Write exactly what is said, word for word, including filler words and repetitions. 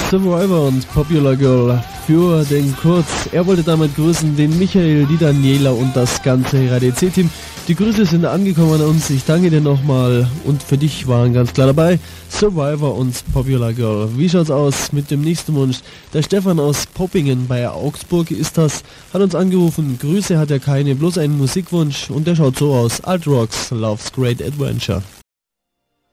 Survivor und Popular Girl für den Kurz. Er wollte damit grüßen den Michael, die Daniela und das ganze R A D C-Team. Die Grüße sind angekommen an uns. Ich danke dir nochmal und für dich waren ganz klar dabei Survivor und Popular Girl. Wie schaut's aus mit dem nächsten Wunsch? Der Stefan aus Poppingen bei Augsburg ist das, hat uns angerufen. Grüße hat er keine, bloß einen Musikwunsch und der schaut so aus. Alt Rocks Love's Great Adventure.